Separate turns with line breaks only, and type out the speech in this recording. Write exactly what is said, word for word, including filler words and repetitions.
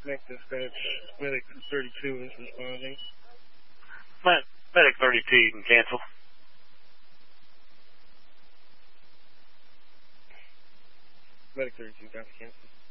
Next dispatch, Medic thirty-two is responding.
Med- Medic thirty-two, you can cancel.
Medic thirty-two, got to cancel.